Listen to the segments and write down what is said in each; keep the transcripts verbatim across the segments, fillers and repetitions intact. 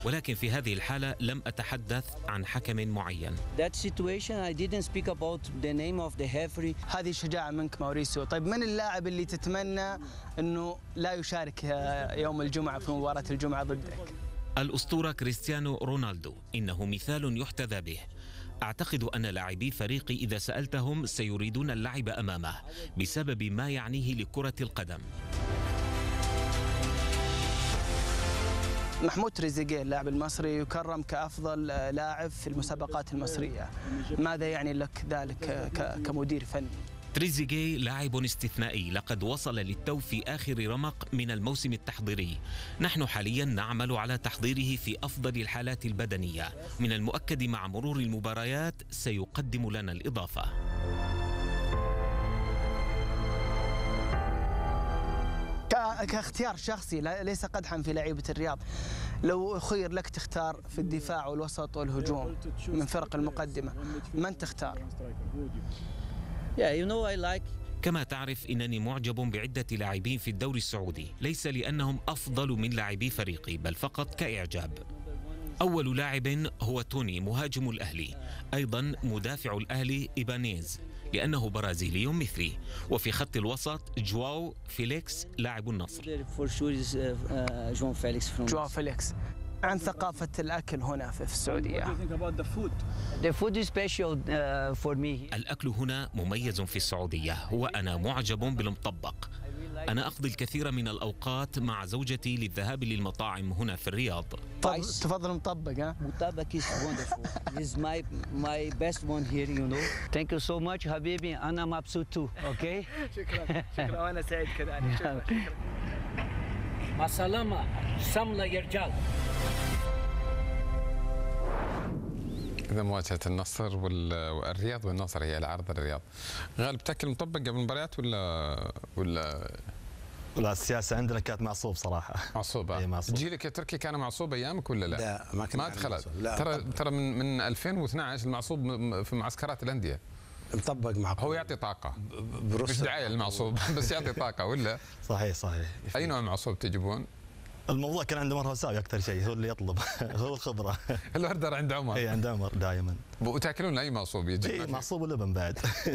ولكن في هذه الحالة لم أتحدث عن حكم معين. That situation I didn't speak about the name of the referee. هذه شجاعة منك ماوريسيو. طيب من اللاعب اللي تتمنى أنه لا يشارك يوم الجمعة في مباراة الجمعة ضدك؟ الأسطورة كريستيانو رونالدو، إنه مثال يحتذى به. أعتقد أن لاعبي فريقي إذا سألتهم سيريدون اللعب أمامه بسبب ما يعنيه لكرة القدم. محمود تريزيجيه اللاعب المصري يكرم كأفضل لاعب في المسابقات المصرية، ماذا يعني لك ذلك كمدير فني؟ تريزيجيه لاعب استثنائي، لقد وصل للتو في آخر رمق من الموسم التحضيري. نحن حاليا نعمل على تحضيره في أفضل الحالات البدنية، من المؤكد مع مرور المباريات سيقدم لنا الإضافة. كاختيار شخصي ليس قدحا في لعيبة الرياض، لو خير لك تختار في الدفاع والوسط والهجوم من فرق المقدمة، من تختار؟ Yeah, you know I like. كما تعرف إنني معجب بعدة لاعبين في الدوري السعودي، ليس لأنهم أفضل من لاعبي فريقي بل فقط كإعجاب. أول لاعب هو توني مهاجم الأهلي، أيضا مدافع الأهلي إيبانيز لأنه برازيلي مثلي، وفي خط الوسط جواو فيليكس لاعب النصر. جواو فيليكس. عن ثقافة الأكل هنا في السعودية. The food is special for me. الأكل هنا مميز في السعودية، وأنا معجب بالمطبق. أنا أقضي الكثير من الأوقات مع زوجتي للذهاب للمطاعم هنا في الرياض. تفضل مطبق ها؟ مطبق is wonderful. This is my my best one here, you know. Thank you so much حبيبي، أنا مبسوط too. Okay. شكرا شكرا وأنا سعيد كذلك. شكرا شكرا. مع السلامة. سملة يا رجال. إذا مواجهة النصر والرياض والنصر هي العرض الرياض، غالب تاكل مطبق قبل المباريات ولا ولا لا؟ السياسة عندنا كانت معصوب صراحة. معصوبة. اي معصوب. جيلك يا تركي كان معصوب أيامك ولا لا؟ لا ما كان. ما دخلت. ترى ترى من من ألفين واثناشر المعصوب في معسكرات الأندية. مطبق معقول. هو يعطي طاقة. مش دعاية للمعصوب بس يعطي طاقة ولا؟ صحيح صحيح. أي نوع معصوب تجيبون؟ الموضوع كان عنده مره وساوي اكثر شيء، هو اللي يطلب هو الخبره. الاوردر عند عمر. اي عند عمر دائما. وتاكلون اي معصوب يجي؟ اي معصوب ولبن بعد.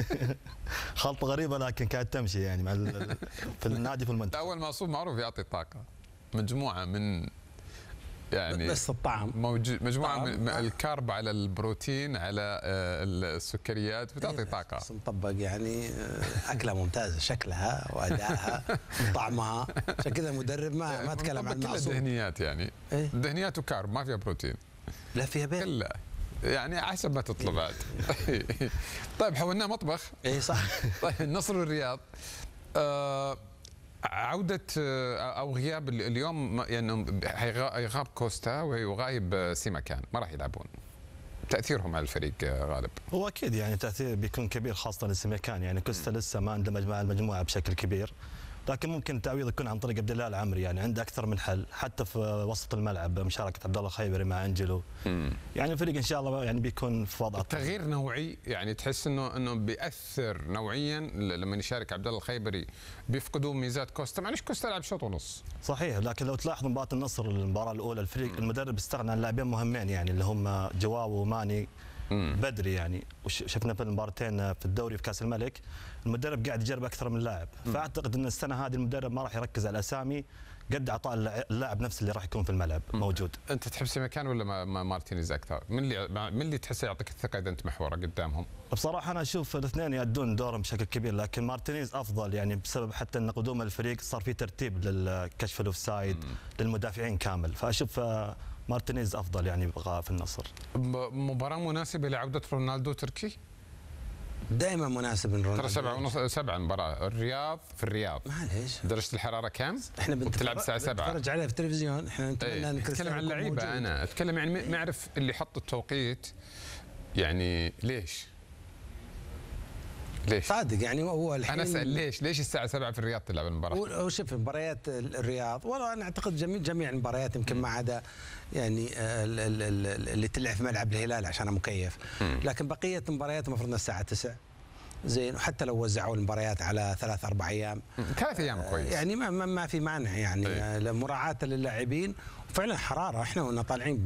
خلطه غريبه لكن كانت تمشي يعني مع في النادي في المنطقه. اول معصوب معروف يعطي طاقه، مجموعه من يعني بس الطعم موجود، مجموعه من الكارب على البروتين على السكريات بتعطي طاقه. بس مطبق يعني اكله ممتازه، شكلها وادائها وطعمها، عشان كذا المدرب ما ما تكلم عن المعصوب. كلها دهنيات يعني. إيه؟ دهنيات وكارب، ما فيها بروتين. لا فيها بيض. لا يعني حسب ما تطلب عاد. طيب حولناه مطبخ. اي صح. طيب النصر والرياض. آه عودة أو غياب اليوم، يعني يغاب كوستا ويغايب سيماكان، ما راح يلعبون. تأثيرهم على الفريق غالب؟ هو أكيد يعني تأثير بيكون كبير خاصة لسيماكان، يعني كوستا لسه ما اندمج مع المجموعة بشكل كبير، لكن ممكن التعويض يكون عن طريق عبد الله العمري، يعني عنده أكثر من حل حتى في وسط الملعب، مشاركة عبد الله الخيبري مع أنجلو. مم. يعني الفريق إن شاء الله يعني بيكون في وضع تغيير نوعي، يعني تحس إنه إنه بيأثر نوعيا لما يشارك عبد الله الخيبري، بيفقدوا ميزات كوستا، معلش كوستا لعب شوط ونص. صحيح، لكن لو تلاحظ مباراة النصر المباراة الأولى الفريق مم. المدرب استغنى عن لاعبين مهمين يعني اللي هم جواو وماني مم. بدري، يعني وشفنا في المباراتين في الدوري في كاس الملك المدرب قاعد يجرب اكثر من لاعب، فاعتقد ان السنه هذه المدرب ما راح يركز على الاسامي قد اعطاء اللاعب نفسه اللي راح يكون في الملعب مم. موجود. انت تحب سيماكان ولا مارتينيز اكثر؟ من اللي من اللي تحسه يعطيك الثقه اذا انت محوره قدامهم؟ بصراحه انا اشوف الاثنين يؤدون دورهم بشكل كبير، لكن مارتينيز افضل يعني بسبب حتى ان قدوم الفريق صار في ترتيب للكشف الاوفسايد للمدافعين كامل، فاشوف مارتينيز افضل يعني يبغى في النصر. مباراه مناسبه لعوده رونالدو تركي؟ دائما مناسب رونالدو. ترى سبعة ونص سبعة مباراة، الرياض في الرياض. معليش. درجة الحرارة كم؟ احنا بتلعب الساعة سبعة. نتفرج عليها في التلفزيون، احنا نتمنى ايه. ان اتكلم عن اللعيبة، انا اتكلم يعني ما اعرف اللي حط التوقيت يعني ليش؟ ليش؟ صادق يعني هو الحين انا اسال ليش؟ ليش الساعة سبعة في الرياض تلعب المباراة؟ هو شوف مباريات الرياض، والله انا اعتقد جميع جميع المباريات يمكن ما عدا يعني اللي تلعب في ملعب الهلال عشان مكيف، لكن بقية المباريات المفروض الساعة تسعة. زين، وحتى لو وزعوا المباريات على ثلاث اربع ايام ثلاث ايام كويس يعني ما ما ما في مانع يعني، طيب. مراعاه للاعبين. وفعلا حراره، احنا وانا طالعين